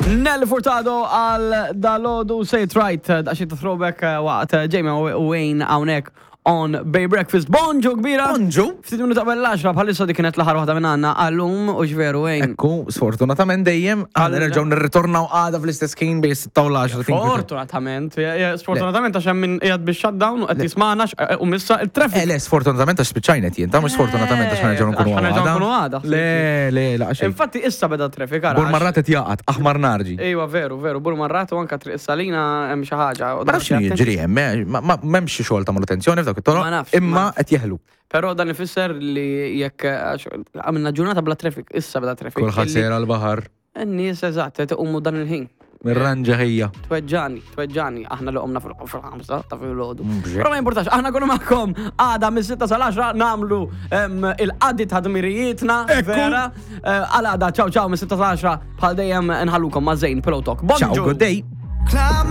Nelly Furtado għal dalodu Say It Right, daċi ta' throwback waqt Jamie u Wayne għawnek on Bay Breakfast. Bonġu kbira! Bonġu! Ftit minuta qabel l-10 bħalissa dik kienet l-aħħar waħda minn għandna għallum u ġveru Wayne. Ekku, sfortunatament dejjem nerġgħu nirritornaw għada fl-istess kien bejn 6 u l-10. Sfortunatament għax hemm min qiegħed bix-shutdown u qed jisma'na u missa il-traffic. Le, sfortunatament għax spiċċajnet jien, ta' mhux sfortunatament għax nerġgħu nkunu għada. Le, laqgħa. Infatti issa beda traffic ara. Burmarrat qed jaqgħad, aħmar narġi. Ejwa veru, burmarrat u anke triq salina hemm xi ħaġa. Ma nafx jiġri hemm, m'hemmx xi xogħol ta' manutenzjoni f'dawk it-toroq, imma qed jeħlu. Però dan ifisser li jekk għamilna ġurnata bla traffic, issa beda traffic. Kulħadd sejra l-baħar. In-nies eżatt qed iqumu dan il-ħin. Mir-ranġa ħejja. Tweġġani, aħna li qomna fil-5 ta' fil-ħodu. Però ma importax, aħna kunu magħkom għada mis-6 sal-10 namlu il-qaddi ta' dmirijietna, vera. Għal-għada, ċaw mis-6 sal-10 bħal dejjem nħallukom ma' Zejn Pillow Talk. Ciao, good day.